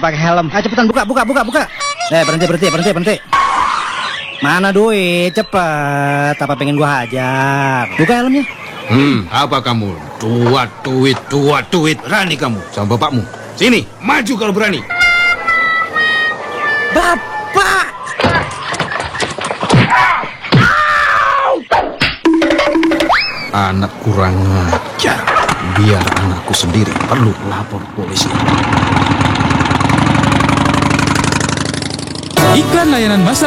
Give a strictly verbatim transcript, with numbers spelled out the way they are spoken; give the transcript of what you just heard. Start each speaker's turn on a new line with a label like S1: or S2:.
S1: pakai helm.
S2: Ayo cepetan buka, buka, buka, buka. Eh, berhenti, berhenti, berhenti, berhenti. Mana duit? Cepet. Apa pengen gua hajar? Buka helmnya.
S3: Hmm, apa kamu? Tuat tuit, tuat tuit. Berani kamu sama bapakmu. Sini, maju kalau berani.
S2: Bapak!
S3: Anak kurang ajar. Biar anakku sendiri perlu lapor polisi.
S4: Iklan layanan masa